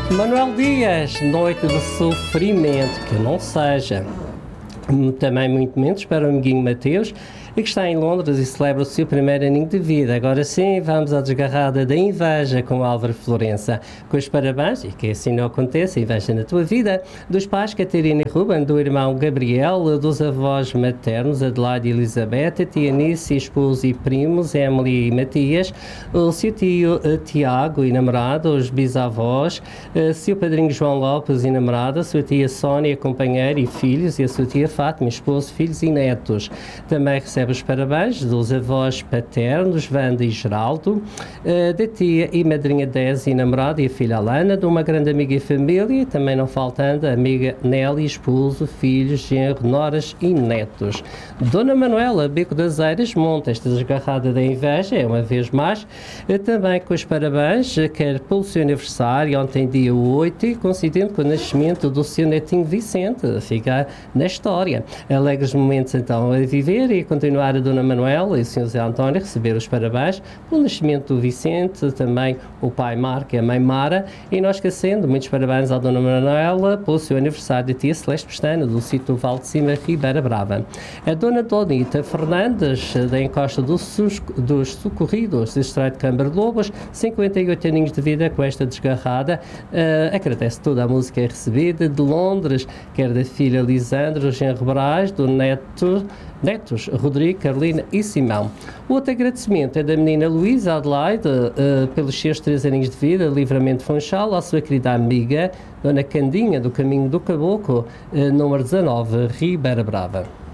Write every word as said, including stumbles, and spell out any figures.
Manuel Dias, noite de sofrimento, que não seja. Também muito menos para o amiguinho Mateus, que está em Londres e celebra o seu primeiro aninho de vida. Agora sim, vamos à desgarrada da inveja com Álvaro Florença. Com os parabéns, e que assim não aconteça, inveja na tua vida, dos pais Catarina e Ruben, do irmão Gabriel, dos avós maternos Adelaide e Elizabeth, a tia Nice, esposo e primos, Emily e Matias, o seu tio uh, Tiago e namorada, os bisavós, uh, seu padrinho João Lopes e namorada, sua tia Sónia, companheira e filhos, e a sua tia Fátima, esposo, filhos e netos. Também recebe os parabéns dos avós paternos, Wanda e Geraldo, uh, da tia e madrinha Desi e namorada e a filha Alana, de uma grande amiga e família, também não faltando a amiga Nelly, esposo, filhos, genro, noras e netos. Dona Manuela, Beco das Eiras, monta esta desgarrada da inveja, é uma vez mais, uh, também com os parabéns, uh, quer pelo seu aniversário, ontem dia oito, coincidente com o nascimento do seu netinho Vicente, fica na história. Alegres momentos então a viver e continuar a Dona Manuela e o senhor José António receber os parabéns pelo nascimento do Vicente, também o pai Marco e a mãe Mara, e não esquecendo, muitos parabéns à Dona Manuela pelo seu aniversário de tia Celeste Pestana, do sítio Val de Cima, Ribeira Brava. A Dona Donita Fernandes, da encosta dos, sus, dos Socorridos, do Estreito de Câmara de Lobos, cinquenta e oito aninhos de vida com esta desgarrada, uh, agradece toda a música recebida de Londres, quer da filha Lisandro, genro Braz, do neto netos, Rodrigo, Carolina e Simão. O outro agradecimento é da menina Luísa Adelaide, uh, pelos seus três aninhos de vida, Livramento Funchal, à sua querida amiga, Dona Candinha, do Caminho do Caboclo, uh, número dezanove, Ribeira Brava.